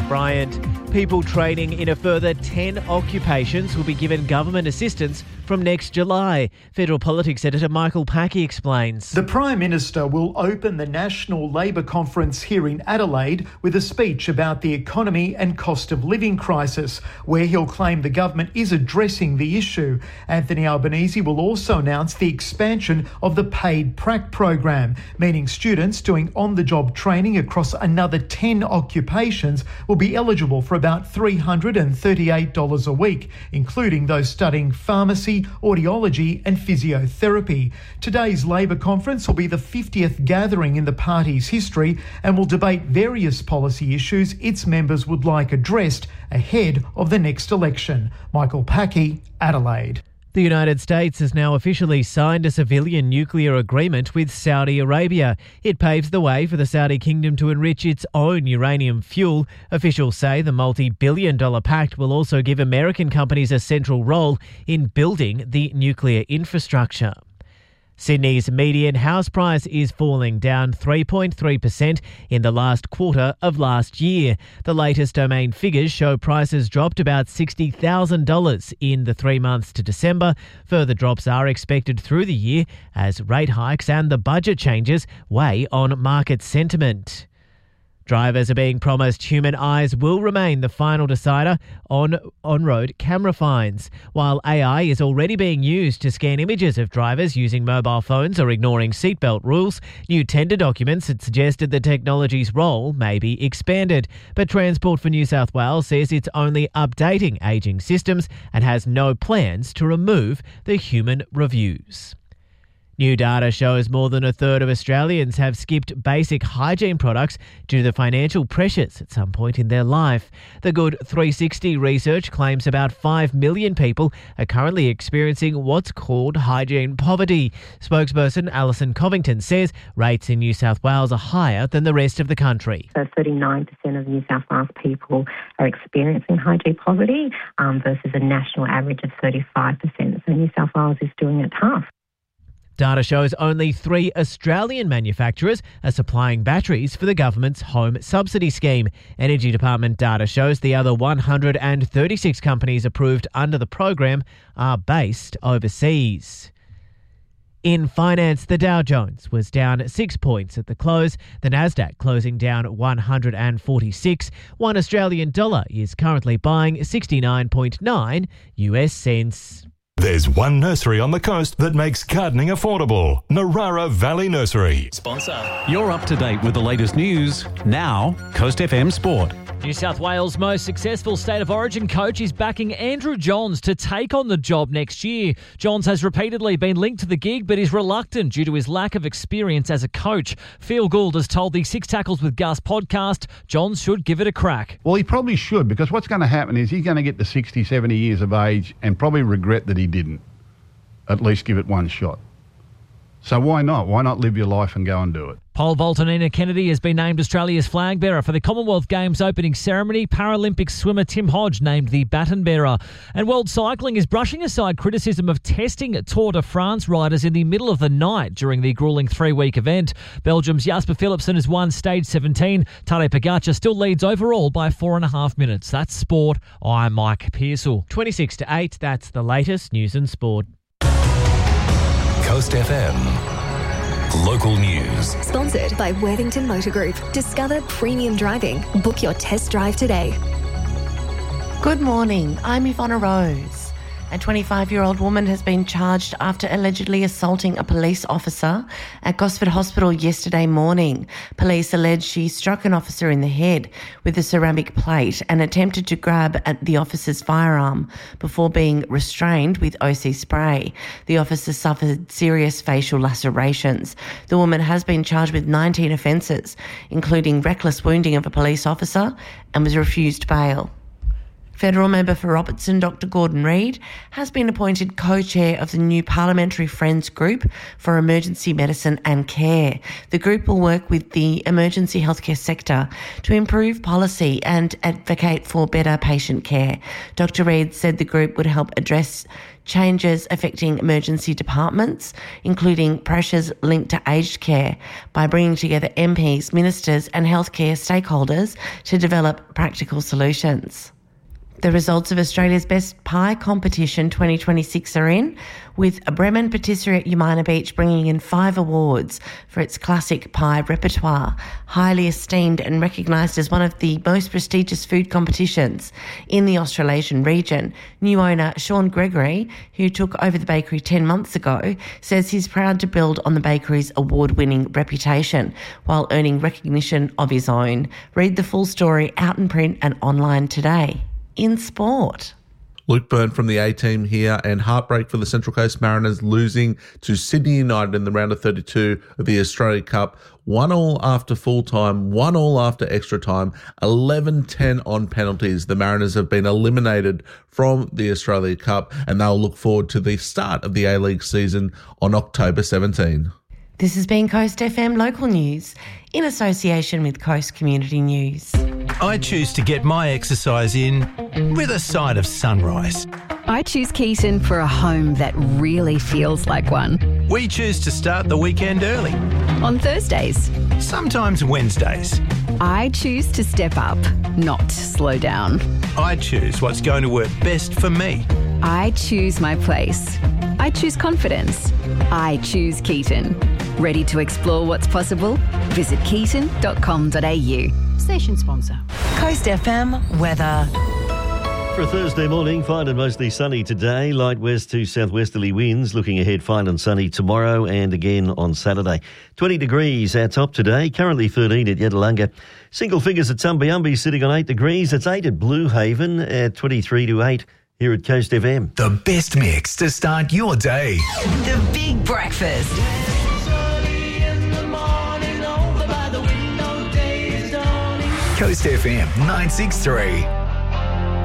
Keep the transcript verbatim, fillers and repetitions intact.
Bryant. People training in a further ten occupations will be given government assistance from next July. Federal Politics editor Michael Packey explains. The Prime Minister will open the National Labor Conference here in Adelaide with a speech about the economy and cost of living crisis, where he'll claim the government is addressing the issue. Anthony Albanese will also announce the expansion of the paid prac program, meaning students doing on-the-job training across another ten occupations will be eligible for about three hundred thirty-eight dollars a week, including those studying pharmacy, audiology and physiotherapy. Today's Labor conference will be the fiftieth gathering in the party's history and will debate various policy issues its members would like addressed ahead of the next election. Michael Packey, Adelaide. The United States has now officially signed a civilian nuclear agreement with Saudi Arabia. It paves the way for the Saudi kingdom to enrich its own uranium fuel. Officials say the multi-billion dollar pact will also give American companies a central role in building the nuclear infrastructure. Sydney's median house price is falling, down three point three percent in the last quarter of last year. The latest Domain figures show prices dropped about sixty thousand dollars in the three months to December. Further drops are expected through the year as rate hikes and the budget changes weigh on market sentiment. Drivers are being promised human eyes will remain the final decider on on-road camera fines. While A I is already being used to scan images of drivers using mobile phones or ignoring seatbelt rules, new tender documents had suggested the technology's role may be expanded. But Transport for New South Wales says it's only updating ageing systems and has no plans to remove the human reviews. New data shows more than a third of Australians have skipped basic hygiene products due to the financial pressures at some point in their life. The Good three sixty research claims about five million people are currently experiencing what's called hygiene poverty. Spokesperson Alison Covington says rates in New South Wales are higher than the rest of the country. So thirty-nine percent of New South Wales people are experiencing hygiene poverty um, versus a national average of thirty-five percent. So New South Wales is doing it tough. Data shows only three Australian manufacturers are supplying batteries for the government's home subsidy scheme. Energy Department data shows the other one hundred thirty-six companies approved under the program are based overseas. In finance, the Dow Jones was down six points at the close, the Nasdaq closing down one hundred forty-six. One Australian dollar is currently buying sixty-nine point nine U S cents. There's one nursery on the coast that makes gardening affordable. Narara Valley Nursery. Sponsor. You're up to date with the latest news. Now, Coast F M Sport. New South Wales' most successful State of Origin coach is backing Andrew Johns to take on the job next year. Johns has repeatedly been linked to the gig, but is reluctant due to his lack of experience as a coach. Phil Gould has told the Six Tackles with Gus podcast Johns should give it a crack. Well, he probably should, because what's going to happen is he's going to get to sixty, seventy years of age and probably regret that he didn't at least give it one shot. So why not? Why not live your life and go and do it? Pole vaulter Nina Kennedy has been named Australia's flag bearer for the Commonwealth Games opening ceremony. Paralympic swimmer Tim Hodge named the baton bearer. And World Cycling is brushing aside criticism of testing Tour de France riders in the middle of the night during the gruelling three-week event. Belgium's Jasper Philipsen has won stage seventeen. Tadej Pogacar still leads overall by four and a half minutes. That's sport. I'm Mike Pearsall. twenty-six to eight, that's the latest news and sport. Coast F M. Local news. Sponsored by Worthington Motor Group. Discover premium driving. Book your test drive today. Good morning. I'm Ivonna Rose. A twenty-five-year-old woman has been charged after allegedly assaulting a police officer at Gosford Hospital yesterday morning. Police allege she struck an officer in the head with a ceramic plate and attempted to grab at the officer's firearm before being restrained with O C spray. The officer suffered serious facial lacerations. The woman has been charged with nineteen offences, including reckless wounding of a police officer, and was refused bail. Federal member for Robertson, Doctor Gordon Reid, has been appointed co-chair of the new Parliamentary Friends Group for Emergency Medicine and Care. The group will work with the emergency healthcare sector to improve policy and advocate for better patient care. Doctor Reid said the group would help address changes affecting emergency departments, including pressures linked to aged care, by bringing together M Ps, ministers and healthcare stakeholders to develop practical solutions. The results of Australia's Best Pie Competition twenty twenty-six are in, with a Bremen patisserie at Umina Beach bringing in five awards for its classic pie repertoire, highly esteemed and recognised as one of the most prestigious food competitions in the Australasian region. New owner Sean Gregory, who took over the bakery ten months ago, says he's proud to build on the bakery's award-winning reputation while earning recognition of his own. Read the full story out in print and online today. In sport. Luke Byrne from the A-team here, and heartbreak for the Central Coast Mariners losing to Sydney United in the round of thirty-two of the Australia Cup. One all after full time, one all after extra time, eleven ten on penalties. The Mariners have been eliminated from the Australia Cup, and they'll look forward to the start of the A-League season on October seventeenth. This has been Coast F M Local News in association with Coast Community News. I choose to get my exercise in with a side of sunrise. I choose Keaton for a home that really feels like one. We choose to start the weekend early. On Thursdays. Sometimes Wednesdays. I choose to step up, not slow down. I choose what's going to work best for me. I choose my place. I choose confidence. I choose Keaton. Ready to explore what's possible? Visit keaton dot com dot a u. Station sponsor. Coast F M weather. For a Thursday morning, fine and mostly sunny today. Light west to southwesterly winds. Looking ahead, fine and sunny tomorrow and again on Saturday. twenty degrees our top today. Currently thirteen at Yedalunga. Single figures at Tumbiumbi sitting on eight degrees. It's eight at Blue Haven at twenty-three to eight here at Coast F M. The best mix to start your day. The Big Breakfast. Coast F M nine six three.